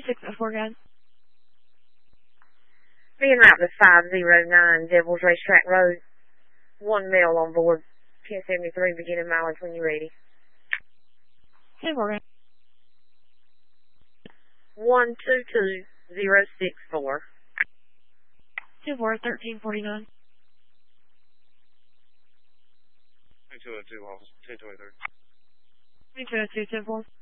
604 guys. Being route to 509 Devil's Racetrack Road. 1 male on board. 1073, beginning mileage when you're ready. 10-4 guys. 122064. 2-4, 1349. 2202, 1023. 2202, 10-4.